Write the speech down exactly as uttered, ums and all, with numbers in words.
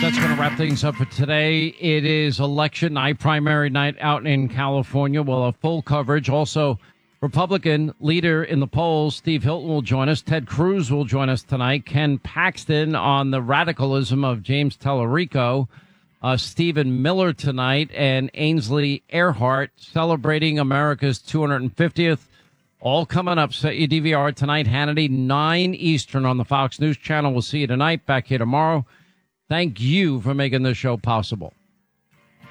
That's going to wrap things up for today. It is election night, primary night out in California. We'll have full coverage. Also, Republican leader in the polls, Steve Hilton, will join us. Ted Cruz will join us tonight. Ken Paxton on the radicalism of James Tallarico. Uh, Stephen Miller tonight, and Ainsley Earhart celebrating America's two hundred fiftieth. All coming up. Set your D V R tonight. Hannity, nine Eastern on the Fox News Channel. We'll see you tonight. Back here tomorrow. Thank you for making this show possible.